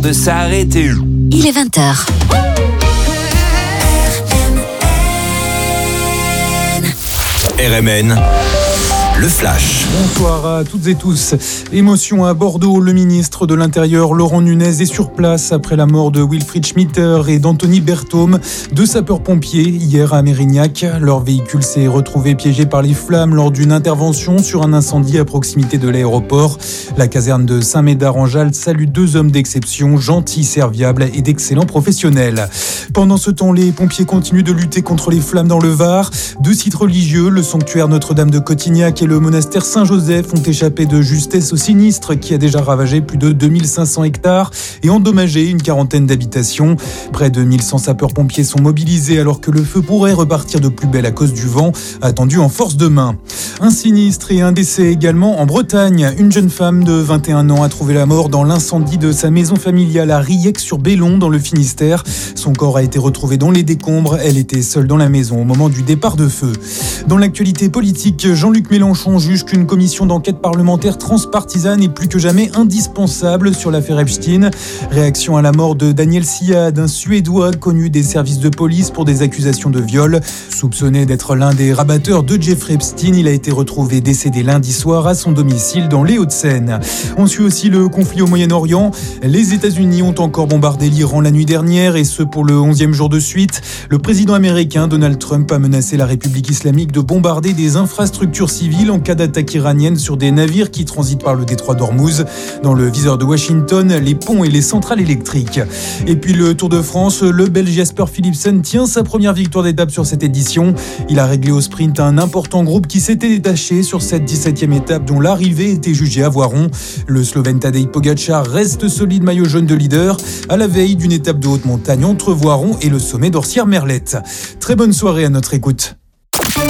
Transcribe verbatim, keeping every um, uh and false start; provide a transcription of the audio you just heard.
de s'arrêter. Il est vingt heures. R M N, le flash. Bonsoir à toutes et tous. Émotion à Bordeaux, le ministre de l'Intérieur Laurent Nunez est sur place après la mort de Wilfried Schmitter et d'Anthony Berthaume, deux sapeurs-pompiers hier à Mérignac. Leur véhicule s'est retrouvé piégé par les flammes lors d'une intervention sur un incendie à proximité de l'aéroport. La caserne de Saint-Médard-en-Jalles salue deux hommes d'exception, gentils, serviables et d'excellents professionnels. Pendant ce temps, les pompiers continuent de lutter contre les flammes dans le Var. Deux sites religieux, le sanctuaire Notre-Dame de Cotignac et le monastère Saint-Joseph, ont échappé de justesse au sinistre qui a déjà ravagé plus de deux mille cinq cents hectares et endommagé une quarantaine d'habitations. Près de mille cent sapeurs-pompiers sont mobilisés alors que le feu pourrait repartir de plus belle à cause du vent, attendu en force demain. Un sinistre et un décès également en Bretagne. Une jeune femme de vingt et un ans a trouvé la mort dans l'incendie de sa maison familiale à Riec-sur-Bellon dans le Finistère. Son corps a été retrouvé dans les décombres. Elle était seule dans la maison au moment du départ de feu. Dans l'actualité politique, Jean-Luc Mélenchon juge qu'une commission d'enquête parlementaire transpartisane est plus que jamais indispensable sur l'affaire Epstein. Réaction à la mort de Daniel Siad, un Suédois connu des services de police pour des accusations de viol. Soupçonné d'être l'un des rabatteurs de Jeffrey Epstein, il a été retrouvé décédé lundi soir à son domicile dans les Hauts-de-Seine. On suit aussi le conflit au Moyen-Orient. Les États-Unis ont encore bombardé l'Iran la nuit dernière et ce pour le onzième jour de suite. Le président américain Donald Trump a menacé la République islamique de bombarder des infrastructures civiles en cas d'attaque iranienne sur des navires qui transitent par le détroit d'Ormuz. Dans le viseur de Washington, les ponts et les centrales électriques. Et puis le Tour de France, le Belge Jasper Philipsen tient sa première victoire d'étape sur cette édition. Il a réglé au sprint un important groupe qui s'était détaché sur cette dix-septième étape dont l'arrivée était jugée à Voiron. Le Slovène Tadej Pogačar reste solide maillot jaune de leader à la veille d'une étape de haute montagne entre Voiron et le sommet d'Orsières-Merlette. Très bonne soirée à notre écoute.